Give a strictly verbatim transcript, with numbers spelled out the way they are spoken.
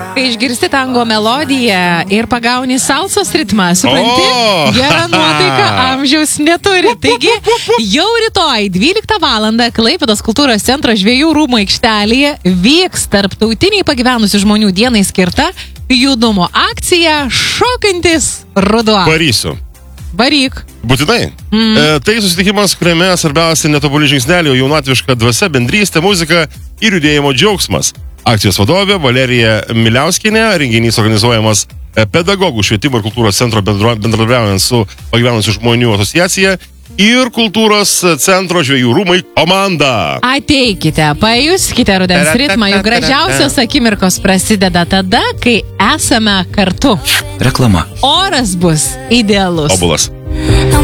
Kai išgirsti tango melodiją ir pagauni salsos ritmą, supranti, O! gera nuotaika amžiaus neturi. Taigi, jau rytoj dvyliktą valandą Klaipėdos kultūros centro Žvejų rūmų aikštelėje vyks tarptautiniai pagyvenusių žmonių dienai skirta judumo akcija Šokantis ruduo. Varysiu. Varyk. Būtinai. Mm. E, tai susitikimas, kuriame svarbiausia netobuli žingsnelio jaunatviška dvasia, bendrystė, muzika ir judėjimo džiaugsmas. Akcijos vadovė Valerija Miliauskienė, renginys organizuojamas pedagogų švietimo ir kultūros centro bendradarbiaujant su pagyvenusių žmonių asociacija ir kultūros centro Žvejų rūmai komanda. Ateikite, pajuskite rudens ritmą, juk gražiausios akimirkos prasideda tada, kai esame kartu. Reklama. Oras bus idealus. Obulas.